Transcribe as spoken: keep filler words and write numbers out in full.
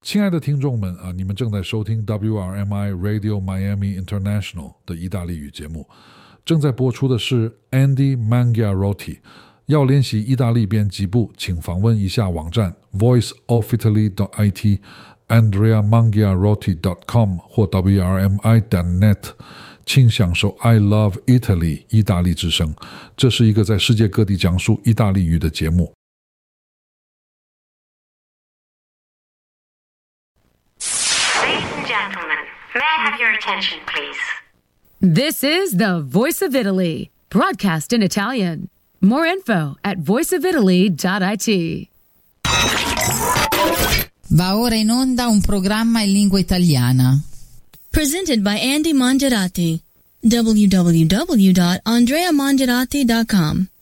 亲爱的听众们啊，你们正在收听 W R M I Radio Miami International 的意大利语节目，正在播出的是 Andy Mangiarotti。要练习意大利编辑部，请访问一下网站 voice of italy dot I T andrea mangiarotti dot com 或 W R M I dot net， 请享受 I Love Italy 意大利之声。这是一个在世界各地讲述意大利语的节目。 May I have your attention, please? This is the Voice of Italy, broadcast in Italian. More info at voice of italy dot I T. Va ora in onda un programma in lingua italiana. Presented by Andy Mangiarotti. w w w dot andrea mangiarotti dot com